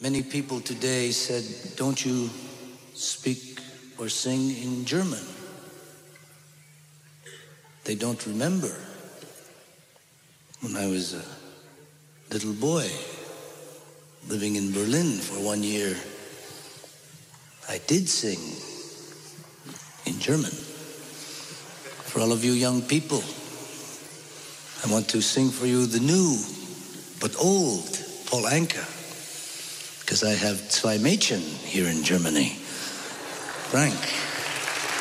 Many people today said, don't you speak or sing in German? They don't remember. When I was a little boy living in Berlin for 1 year, I did sing in German. For all of you young people, I want to sing for you the new but old Paul Anka, because I have zwei Mädchen here in Germany. Frank.